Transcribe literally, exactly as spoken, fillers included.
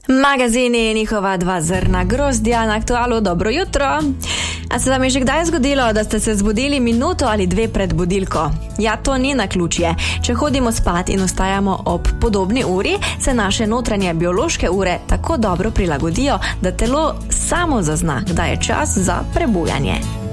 Magazini in njihova dva zrna grozdja na Aktualu. Dobro jutro. A se vam je že kdaj zgodilo, da ste se zbudili minuto ali dve pred budilko? Ja, to ni naključje. Če hodimo spat in ostajamo ob podobni uri, se naše notranje biološke ure tako dobro prilagodijo, da telo samo zazna, kdaj je čas za prebujanje.